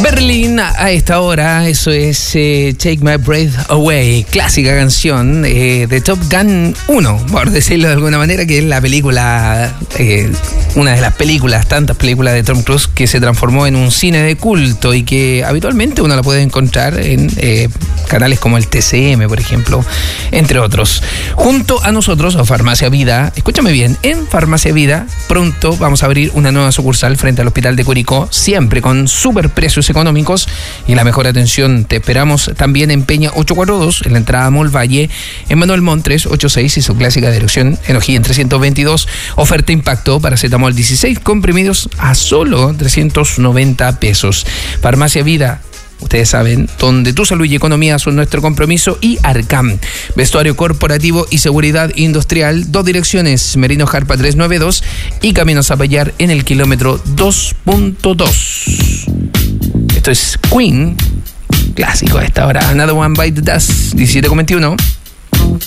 Berlín a esta hora, eso es Take My Breath Away, clásica canción de Top Gun 1, por decirlo de alguna manera, que es la película, una de las películas, tantas películas de Tom Cruise que se transformó en un cine de culto y que habitualmente uno la puede encontrar en canales como el TCM, por ejemplo, entre otros. Junto a nosotros, a Farmacia Vida, escúchame bien, en Farmacia Vida pronto vamos a abrir una nueva sucursal frente al Hospital de Curicó, siempre con super precios económicos y la mejor atención. Te esperamos también en Peña 842, en la entrada a Mall Valle, en Manuel Montres 86 y su clásica dirección en O'Higgins 322. Oferta impacto, paracetamol 16 comprimidos a solo 390 pesos. Farmacia Vida, ustedes saben, donde tu salud y economía son nuestro compromiso. Y Arcam, vestuario corporativo y seguridad industrial, 2 direcciones, Merino Jarpa 392 y Camino Zapallar en el kilómetro 2.2. Esto es Queen, clásico a esta hora. Another One Bite the Dust, 17:21.